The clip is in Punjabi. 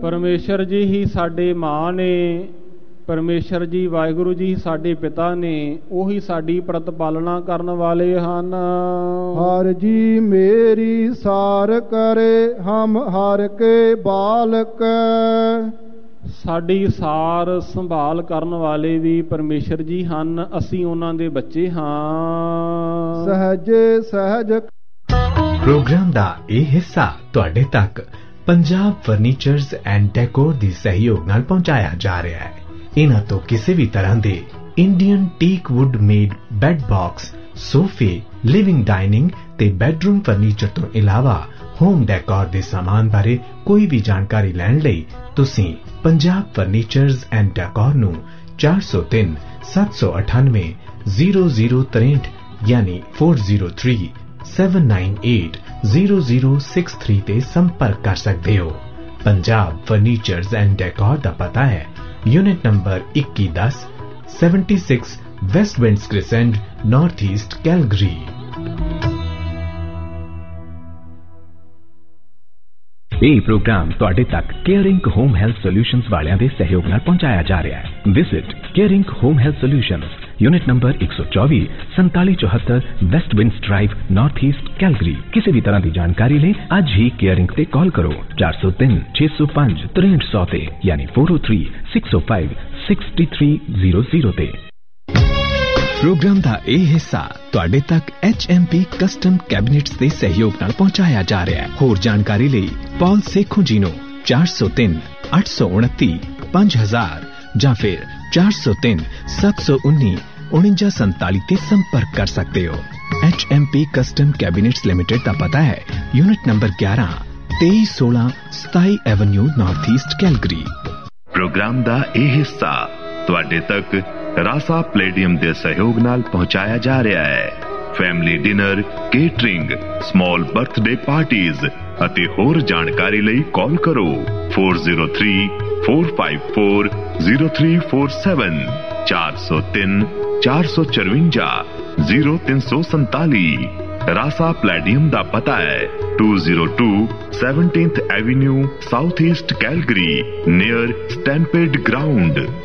ਪਰਮੇਸ਼ਰ ਜੀ ਹੀ ਸਾਡੇ ਮਾਂ ਨੇ, ਪਰਮੇਸ਼ਰ ਜੀ ਵਾਹਿਗੁਰੂ ਜੀ ਸਾਡੇ ਪਿਤਾ ਨੇ, ਉਹੀ ਸਾਡੀ ਪ੍ਰਤਪਾਲਨਾ ਕਰਨ ਵਾਲੇ ਹਨ। ਹਰ ਜੀ ਮੇਰੀ ਸਾਰ ਕਰੇ, ਹਮ ਹਰ ਕੇ ਬਾਲਕ। ਸਾਡੀ ਸਾਰ ਸੰਭਾਲ ਕਰਨ ਵਾਲੇ ਵੀ ਪਰਮੇਸ਼ਰ ਜੀ ਹਨ, ਅਸੀਂ ਉਹਨਾਂ ਦੇ ਬੱਚੇ ਹਾਂ। ਸਹਜੇ ਸਹਜ ਪ੍ਰੋਗਰਾਮ ਦਾ ਇਹ ਹਿੱਸਾ ਤੁਹਾਡੇ ਤੱਕ ਪੰਜਾਬ ਫਰਨੀਚਰਜ਼ ਐਂਡ ਡੈਕੋਰ ਦੀ ਸਹਿਯੋਗ ਨਾਲ ਪਹੁੰਚਾਇਆ ਜਾ ਰਿਹਾ ਹੈ। ਇਹਨਾਂ ਤੋਂ ਕਿਸੇ ਵੀ ਤਰ੍ਹਾਂ ਦੇ Indian teak wood made bed box, ਸੋਫੇ, ਲਿਵਿੰਗ ਡਾਈਨਿੰਗ ਤੇ ਬੈੱਡਰੂਮ ਫਰਨੀਚਰ ਤੋਂ ਇਲਾਵਾ ਹੋਮ ਡੈਕੋਰ ਦੇ ਸਾਮਾਨ ਬਾਰੇ ਕੋਈ ਵੀ ਜਾਣਕਾਰੀ ਲੈਣ ਲਈ ਤੁਸੀਂ ਪੰਜਾਬ ਫਰਨੀਚਰਜ਼ ਐਂਡ ਡੈਕੋਰ ਨੂੰ 403 798 0063 ਯਾਨੀ 403 798 0063 ਤੇ ਸੰਪਰਕ ਕਰ ਸਕਦੇ ਹੋ। ਪੰਜਾਬ ਫਰਨੀਚਰਜ਼ ਐਂਡ ਡੈਕੋਰ ਦਾ ਪਤਾ ਹੈ unit number 2110 76 waste winds crescent, north east Calgary. ਇਹ ਪ੍ਰੋਗਰਾਮ ਤੁਹਾਡੇ ਤੱਕ ਕੇਅਰਿੰਗ ਹੋਮ ਹੈਲਥ ਸੋਲਿਊਸ਼ਨਜ਼ ਵਾਲਿਆਂ ਦੇ ਸਹਿਯੋਗ ਨਾਲ ਪਹੁੰਚਾਇਆ ਜਾ ਰਿਹਾ ਹੈ। Visit caring home health solutions, unit number 124 4774 waste winds drive, north east Calgary. किसी भी तरह की जानकारी ले आज ही केयरिंग पे कॉल करो 403 605 6300 ते यानी 403 605 6300 ते। प्रोग्राम ਦਾ ਇਹ ਹਿੱਸਾ ਤੁਹਾਡੇ ਤੱਕ HMP ਕਸਟਮ ਕੈਬਨਿਟਸ ਦੇ ਸਹਿਯੋਗ ਨਾਲ ਪਹੁੰਚਾਇਆ ਜਾ ਰਿਹਾ ਹੈ। ਹੋਰ ਜਾਣਕਾਰੀ ਲਈ ਪੌਲ ਸੇਖੋਂ ਜੀ ਨੂੰ 403 829 5000 ਜਾਂ ਫਿਰ 403 719 4947 ਤੇ ਸੰਪਰਕ ਕਰ ਸਕਦੇ ਹੋ। HMP ਕਸਟਮ ਕੈਬਨਿਟਸ ਲਿਮਟਿਡ ਦਾ ਪਤਾ ਹੈ unit number 11 2316 27 Avenue, north east Calgary. Programme ਦਾ ਇਹ ਹਿੱਸਾ ਤੁਹਾਡੇ ਤੱਕ ਰਾਸਾ ਪਲੇਡੀਅਮ ਦੇ ਸਹਿਯੋਗ ਨਾਲ ਪਹੁੰਚਾਇਆ ਜਾ ਰਿਹਾ ਹੈ। Family dinner, catering, small birthday parties ਅਤੇ ਹੋਰ ਜਾਣਕਾਰੀ ਲਈ ਕਾਲ ਕਰੋ 403 454 0347 403 454 0347। ਰਾਸਾ ਪਲੇਡੀਅਮ ਦਾ ਪਤਾ ਹੈ 202 17th Avenue, south east Calgary, near stampede ground.